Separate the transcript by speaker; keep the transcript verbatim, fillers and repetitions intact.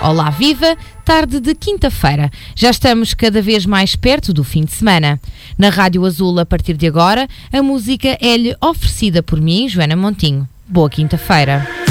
Speaker 1: Olá Viva, tarde de quinta-feira. Já estamos cada vez mais perto do fim de semana. Na Rádio Azul, a partir de agora, a música é-lhe oferecida por mim, Joana Montinho. Boa quinta-feira.